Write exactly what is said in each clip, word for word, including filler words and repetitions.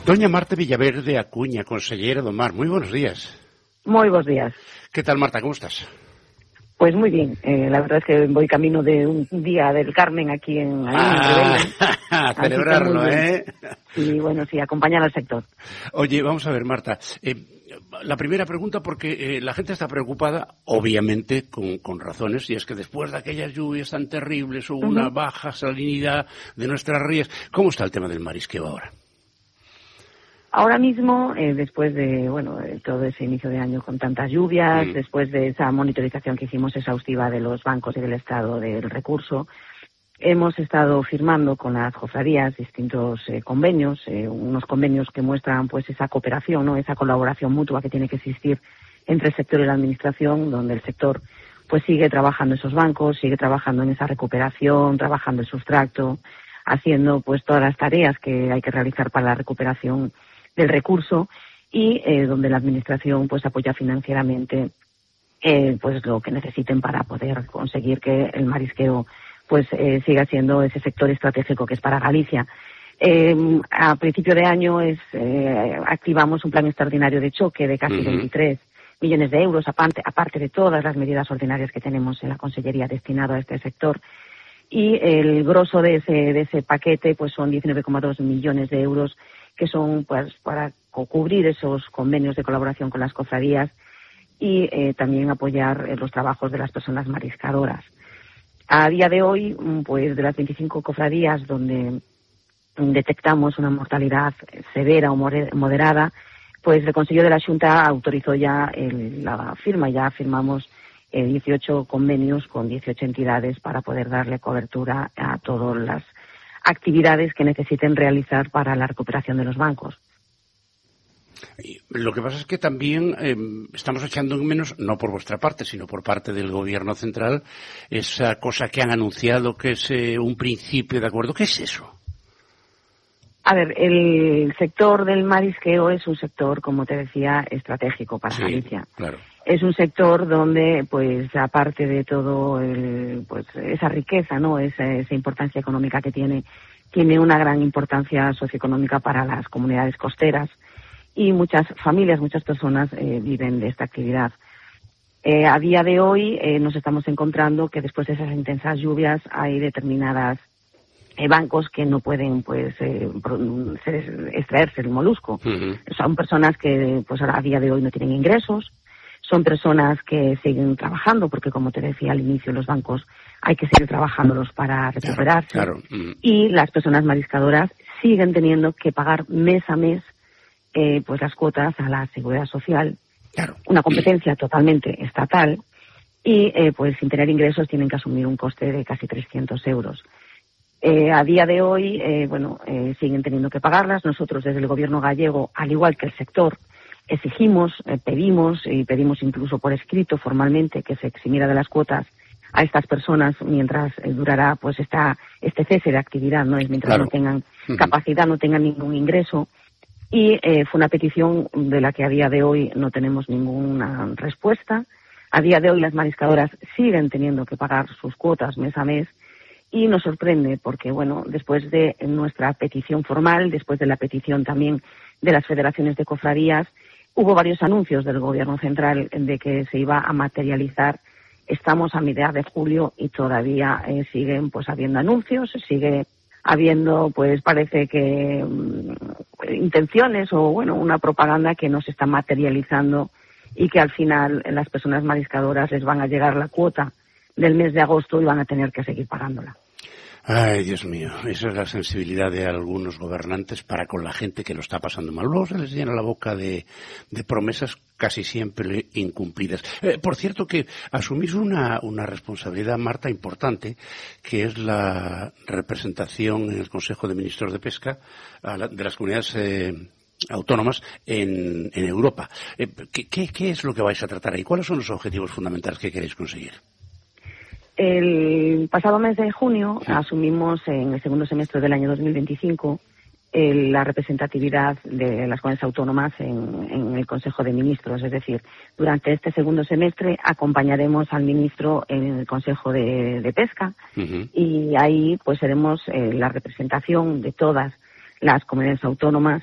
Doña Marta Villaverde Acuña, consellera do Mar, moi buenos días. Moi bons días. Que tal, Marta, como estás? Pues muy bien, eh, la verdad es que voy camino de un día del Carmen aquí en, ah, en a celebrarlo, ¿eh? Y bueno, sí, acompañar al sector. Oye, vamos a ver, Marta, eh, la primera pregunta, porque eh, la gente está preocupada, obviamente, con, con razones, y es que después de aquellas lluvias tan terribles hubo uh-huh. una baja salinidad de nuestras rías. ¿Cómo está el tema del marisqueo ahora? Ahora mismo, eh, después de bueno de todo ese inicio de año con tantas lluvias, mm. después de esa monitorización que hicimos exhaustiva de los bancos y del estado del recurso, hemos estado firmando con las cofradías distintos eh, convenios, eh, unos convenios que muestran pues esa cooperación, no, esa colaboración mutua que tiene que existir entre el sector y la administración, donde el sector pues sigue trabajando en esos bancos, sigue trabajando en esa recuperación, trabajando el sustracto, haciendo pues todas las tareas que hay que realizar para la recuperación del recurso y eh, donde la administración pues apoya financieramente eh, pues lo que necesiten para poder conseguir que el marisqueo pues eh, siga siendo ese sector estratégico que es para Galicia. Eh, a principio de año es eh, activamos un plan extraordinario de choque de casi uh-huh. veintitrés millones de euros, aparte, aparte de todas las medidas ordinarias que tenemos en la Consellería destinado a este sector. Y el grosso de ese, de ese paquete pues son diecinueve coma dos millones de euros que son pues para cubrir esos convenios de colaboración con las cofradías y eh, también apoyar eh, los trabajos de las personas mariscadoras. A día de hoy, pues de las veinticinco cofradías donde detectamos una mortalidad severa o moderada, pues el Consejo de la Xunta autorizó ya el, la firma, ya firmamos eh, dieciocho convenios con dieciocho entidades para poder darle cobertura a todas las actividades que necesiten realizar para la recuperación de los bancos. Lo que pasa es que también eh, estamos echando en menos, no por vuestra parte, sino por parte del Gobierno central, esa cosa que han anunciado que es eh, un principio de acuerdo. ¿Qué es eso? A ver, el sector del marisqueo es un sector, como te decía, estratégico para sí, Galicia. Claro. Es un sector donde, pues, aparte de todo, el, pues, esa riqueza, ¿no? Esa, esa importancia económica que tiene, tiene una gran importancia socioeconómica para las comunidades costeras y muchas familias, muchas personas eh, viven de esta actividad. Eh, a día de hoy eh, nos estamos encontrando que después de esas intensas lluvias hay determinadas eh, bancos que no pueden, pues, eh, extraerse el molusco. Uh-huh. Son personas que, pues, ahora a día de hoy no tienen ingresos. Son personas que siguen trabajando, porque como te decía al inicio, los bancos hay que seguir trabajándolos para recuperarse. Claro, claro. Mm. Y las personas mariscadoras siguen teniendo que pagar mes a mes eh, pues las cuotas a la Seguridad Social. Claro. Una competencia totalmente estatal. Y eh, pues sin tener ingresos tienen que asumir un coste de casi trescientos euros. Eh, a día de hoy, eh, bueno, eh, siguen teniendo que pagarlas. Nosotros desde el Gobierno gallego, al igual que el sector, exigimos, eh, pedimos y pedimos incluso por escrito formalmente que se eximiera de las cuotas a estas personas mientras eh, durará pues esta este cese de actividad, no es mientras claro. no tengan uh-huh. capacidad, no tengan ningún ingreso. Y eh, fue una petición de la que a día de hoy no tenemos ninguna respuesta. A día de hoy las mariscadoras siguen teniendo que pagar sus cuotas mes a mes. Y nos sorprende porque, bueno, después de nuestra petición formal, después de la petición también de las federaciones de cofradías, hubo varios anuncios del Gobierno central de que se iba a materializar. Estamos a mediados de julio y todavía eh, siguen pues habiendo anuncios, sigue habiendo, pues parece que um, intenciones o, bueno, una propaganda que no se está materializando y que al final las personas mariscadoras les van a llegar la cuota del mes de agosto y van a tener que seguir pagándola. Ay, Dios mío, esa es la sensibilidad de algunos gobernantes para con la gente que lo está pasando mal. Luego se les llena la boca de, de promesas casi siempre incumplidas. Eh, por cierto que asumís una, una responsabilidad, Marta, importante, que es la representación en el Consejo de Ministros de Pesca a la, de las comunidades eh, autónomas en, en Europa. Eh, ¿qué, qué, ¿Qué es lo que vais a tratar ahí? ¿Cuáles son los objetivos fundamentales que queréis conseguir? El pasado mes de junio sí. asumimos en el segundo semestre del año dos mil veinticinco eh, la representatividad de las comunidades autónomas en, en el Consejo de Ministros. Es decir, durante este segundo semestre acompañaremos al ministro en el Consejo de, de Pesca uh-huh. y ahí pues seremos eh, la representación de todas las comunidades autónomas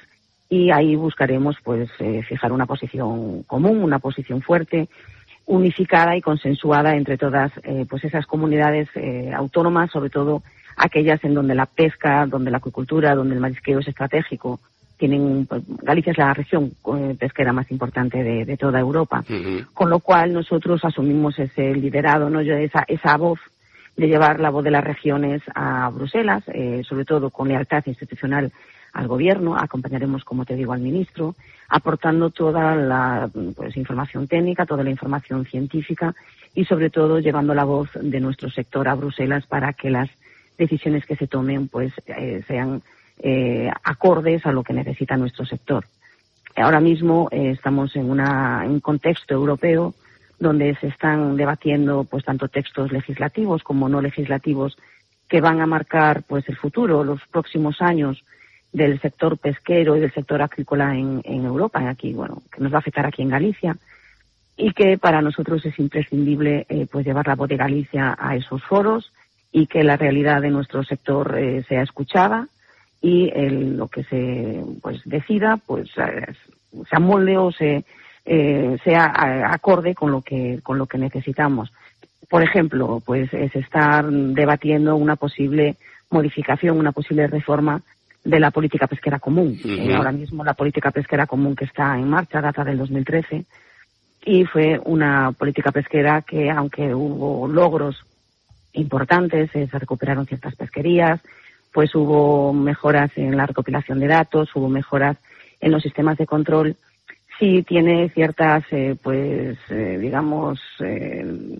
y ahí buscaremos pues eh, fijar una posición común, una posición fuerte, unificada y consensuada entre todas eh, pues esas comunidades eh, autónomas, sobre todo aquellas en donde la pesca, donde la acuicultura, donde el marisqueo es estratégico. Tienen, pues, Galicia es la región eh, pesquera más importante de, de toda Europa, uh-huh. Con lo cual nosotros asumimos ese liderado, ¿no? esa, esa voz de llevar la voz de las regiones a Bruselas, eh, sobre todo con lealtad institucional al gobierno. Acompañaremos, como te digo, al ministro, aportando toda la pues, información técnica, toda la información científica y, sobre todo, llevando la voz de nuestro sector a Bruselas para que las decisiones que se tomen pues eh, sean eh, acordes a lo que necesita nuestro sector. Ahora mismo eh, estamos en, una, en un contexto europeo donde se están debatiendo pues tanto textos legislativos como no legislativos que van a marcar pues el futuro, los próximos años del sector pesquero y del sector acuícola en, en Europa, aquí, bueno, que nos va a afectar aquí en Galicia, y que para nosotros es imprescindible eh, pues llevar la voz de Galicia a esos foros y que la realidad de nuestro sector eh, sea escuchada y el, lo que se pues decida pues eh, se amolde o se eh, sea a, acorde con lo que con lo que necesitamos. Por ejemplo, pues es estar debatiendo una posible modificación, una posible reforma de la política pesquera común. Uh-huh. Eh, ahora mismo la política pesquera común que está en marcha data del dos mil trece y fue una política pesquera que, aunque hubo logros importantes, eh, se recuperaron ciertas pesquerías, pues hubo mejoras en la recopilación de datos, hubo mejoras en los sistemas de control. Sí tiene ciertas, eh, pues, eh, digamos, eh,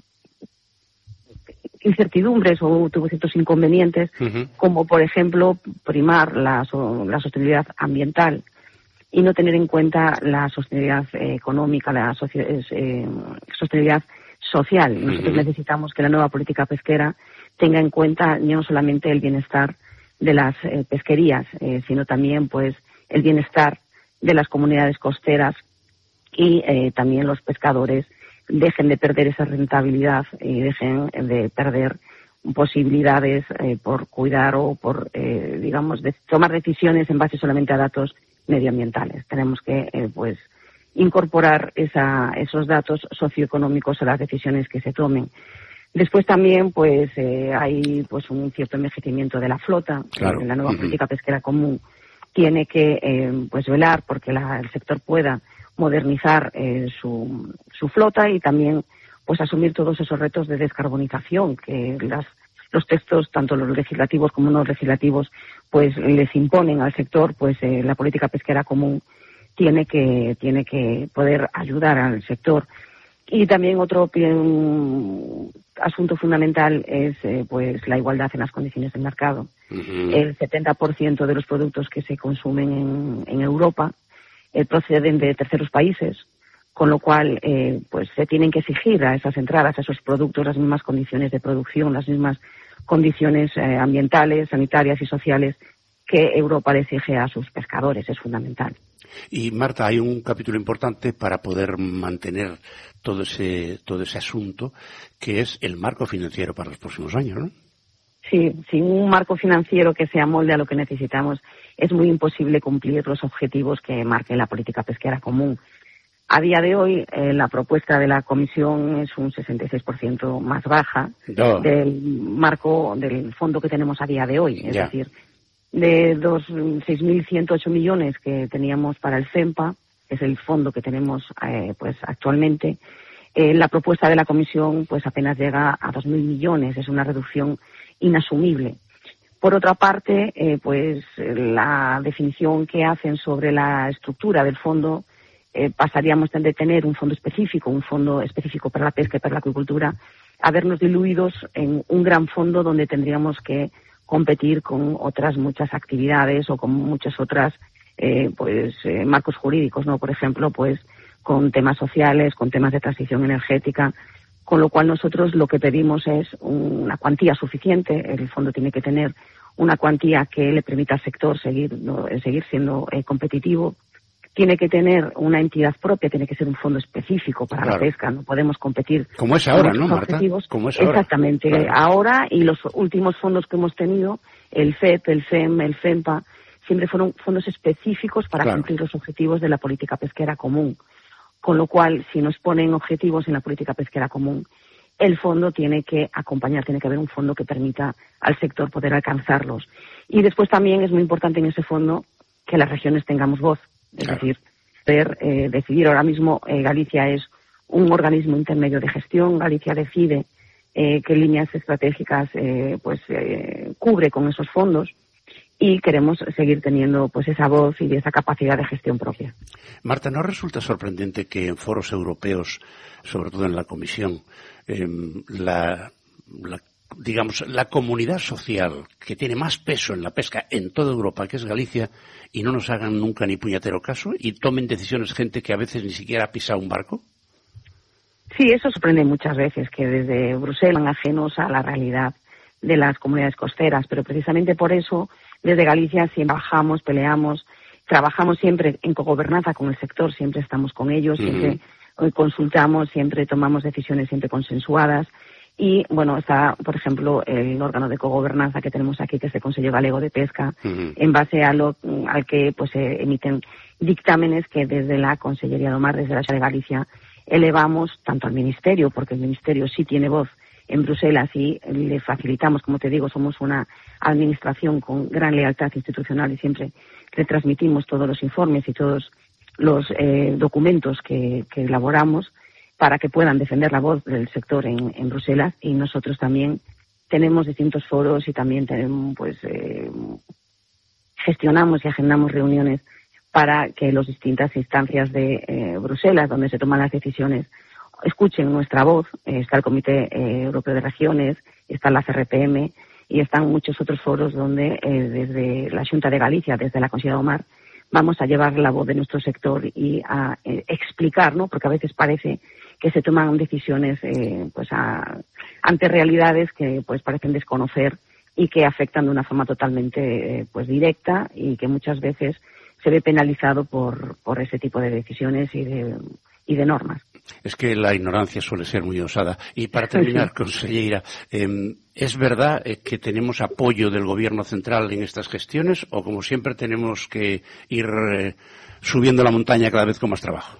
incertidumbres o tuvo ciertos inconvenientes, uh-huh. como por ejemplo primar la, la sostenibilidad ambiental y no tener en cuenta la sostenibilidad eh, económica, la soci- eh, sostenibilidad social. Nosotros uh-huh. necesitamos que la nueva política pesquera tenga en cuenta no solamente el bienestar de las eh, pesquerías, eh, sino también pues el bienestar de las comunidades costeras y eh, también los pescadores dejen de perder esa rentabilidad y dejen de perder posibilidades eh, por cuidar o por, eh, digamos, de tomar decisiones en base solamente a datos medioambientales. Tenemos que, eh, pues, incorporar esa, esos datos socioeconómicos a las decisiones que se tomen. Después también, pues, eh, hay pues un cierto envejecimiento de la flota. Claro. En la nueva uh-huh. política pesquera común tiene que, eh, pues, velar porque la, el sector pueda modernizar eh, su, su flota y también pues asumir todos esos retos de descarbonización que las, los textos, tanto los legislativos como no legislativos, pues les imponen al sector. Pues eh, la política pesquera común tiene que tiene que poder ayudar al sector. Y también otro um, asunto fundamental es eh, pues la igualdad en las condiciones del mercado. Uh-huh. El setenta por ciento de los productos que se consumen en, en Europa Eh, proceden de terceros países, con lo cual eh, pues se tienen que exigir a esas entradas, a esos productos, las mismas condiciones de producción, las mismas condiciones eh, ambientales, sanitarias y sociales que Europa le exige a sus pescadores. Es fundamental. Y Marta, hay un capítulo importante para poder mantener todo ese todo ese asunto, que es el marco financiero para los próximos años, ¿no? Sí, sin un marco financiero que se amolde a lo que necesitamos, es muy imposible cumplir los objetivos que marque la política pesquera común. A día de hoy, eh, la propuesta de la Comisión es un sesenta y seis por ciento más baja no. del marco, del fondo que tenemos a día de hoy. Es yeah. decir, de los seis mil ciento ocho millones que teníamos para el FEMPA, que es el fondo que tenemos eh, pues actualmente, eh, la propuesta de la Comisión pues apenas llega a dos mil millones. Es una reducción inasumible. Por otra parte, eh, pues la definición que hacen sobre la estructura del fondo, eh, pasaríamos de tener un fondo específico, un fondo específico para la pesca y para la acuicultura, a vernos diluidos en un gran fondo donde tendríamos que competir con otras muchas actividades o con muchas otras eh, pues eh, marcos jurídicos, ¿no? Por ejemplo, pues con temas sociales, con temas de transición energética. Con lo cual nosotros lo que pedimos es una cuantía suficiente. El fondo tiene que tener una cuantía que le permita al sector seguir no, seguir siendo eh, competitivo. Tiene que tener una entidad propia, tiene que ser un fondo específico para claro. la pesca. No podemos competir. Como es ahora, ¿no, Marta? Como es ahora. Exactamente. Claro. Ahora y los últimos fondos que hemos tenido, el F E P, el F E M, el FEMPA, siempre fueron fondos específicos para claro. cumplir los objetivos de la política pesquera común. Con lo cual, si nos ponen objetivos en la política pesquera común, el fondo tiene que acompañar, tiene que haber un fondo que permita al sector poder alcanzarlos. Y después también es muy importante en ese fondo que las regiones tengamos voz, es claro. decir, poder eh, decidir. Ahora mismo eh, Galicia es un organismo intermedio de gestión, Galicia decide eh, qué líneas estratégicas eh, pues eh, cubre con esos fondos y queremos seguir teniendo pues esa voz y esa capacidad de gestión propia. Marta, ¿no resulta sorprendente que en foros europeos, sobre todo en la Comisión, eh, la, la digamos, la comunidad social que tiene más peso en la pesca en toda Europa, que es Galicia, y no nos hagan nunca ni puñetero caso y tomen decisiones gente que a veces ni siquiera ha pisado un barco? Sí, eso sorprende muchas veces, que desde Bruselas van ajenos a la realidad de las comunidades costeras, pero precisamente por eso desde Galicia siempre bajamos, peleamos, trabajamos siempre en cogobernanza con el sector, siempre estamos con ellos, uh-huh. siempre consultamos, siempre tomamos decisiones siempre consensuadas. Y, bueno, está, por ejemplo, el órgano de cogobernanza que tenemos aquí, que es el Consejo Galego de Pesca, uh-huh. en base a lo, al que pues se emiten dictámenes que desde la Consellería do Mar, desde la Xunta de Galicia, elevamos tanto al Ministerio, porque el Ministerio sí tiene voz en Bruselas y le facilitamos, como te digo, somos una administración con gran lealtad institucional y siempre le transmitimos todos los informes y todos los eh, documentos que, que elaboramos, para que puedan defender la voz del sector en, en Bruselas, y nosotros también tenemos distintos foros y también tenemos, pues, eh, gestionamos y agendamos reuniones para que las distintas instancias de eh, Bruselas, donde se toman las decisiones, escuchen nuestra voz. Eh, está el Comité eh, Europeo de Regiones, está la C R P M y están muchos otros foros donde eh, desde la Xunta de Galicia, desde la Consellería do Mar, vamos a llevar la voz de nuestro sector y a eh, explicar, ¿no? Porque a veces parece que se toman decisiones eh, pues a, ante realidades que pues parecen desconocer y que afectan de una forma totalmente eh, pues directa, y que muchas veces se ve penalizado por por ese tipo de decisiones y de y de normas. Es que la ignorancia suele ser muy osada. Y para terminar, sí. consellera, eh, ¿es verdad eh, que tenemos apoyo del Gobierno central en estas gestiones, o como siempre tenemos que ir eh, subiendo la montaña cada vez con más trabajo?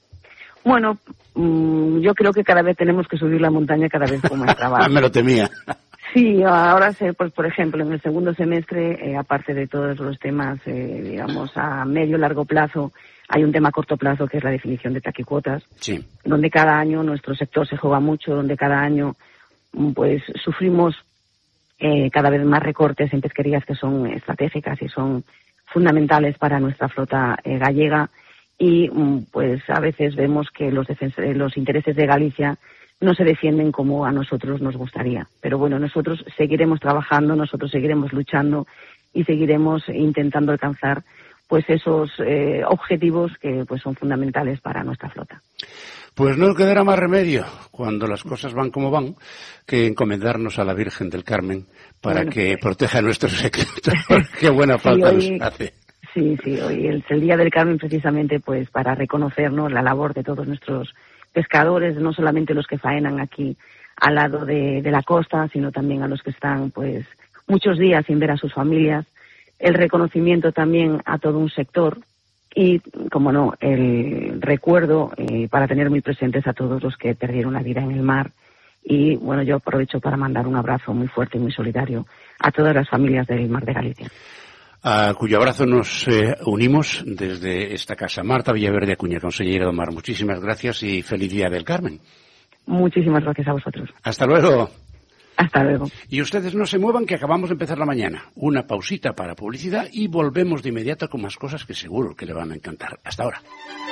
Bueno, mmm, yo creo que cada vez tenemos que subir la montaña cada vez con más trabajo. Me lo temía. Sí, ahora, pues, por ejemplo, en el segundo semestre, eh, aparte de todos los temas, eh, digamos, a medio largo plazo, hay un tema a corto plazo que es la definición de taquicuotas, sí. donde cada año nuestro sector se juega mucho, donde cada año pues sufrimos eh, cada vez más recortes en pesquerías que son estratégicas y son fundamentales para nuestra flota eh, gallega, y pues a veces vemos que los, defens- los intereses de Galicia no se defienden como a nosotros nos gustaría. Pero bueno, nosotros seguiremos trabajando, nosotros seguiremos luchando y seguiremos intentando alcanzar pues esos eh, objetivos que pues son fundamentales para nuestra flota. Pues no quedará más remedio, cuando las cosas van como van, que encomendarnos a la Virgen del Carmen para bueno, que proteja nuestro secreto. Qué buena falta sí, hoy, nos hace. Sí, sí, hoy es el Día del Carmen, precisamente pues para reconocernos la labor de todos nuestros pescadores, no solamente los que faenan aquí al lado de, de la costa, sino también a los que están pues muchos días sin ver a sus familias. El reconocimiento también a todo un sector y, como no, el recuerdo eh, para tener muy presentes a todos los que perdieron la vida en el mar. Y, bueno, yo aprovecho para mandar un abrazo muy fuerte y muy solidario a todas las familias del Mar de Galicia. A cuyo abrazo nos eh, unimos desde esta casa. Marta Villaverde Acuña, consellera do Mar, muchísimas gracias y feliz Día del Carmen. Muchísimas gracias a vosotros. Hasta luego. Hasta luego. Y ustedes no se muevan, que acabamos de empezar la mañana. Una pausita para publicidad y volvemos de inmediato con más cosas que seguro que le van a encantar. Hasta ahora.